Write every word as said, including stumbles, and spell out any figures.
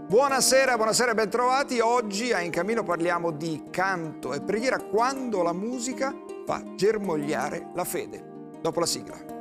Buonasera, buonasera e bentrovati. Oggi a In Cammino parliamo di canto e preghiera quando la musica fa germogliare la fede. Dopo la sigla.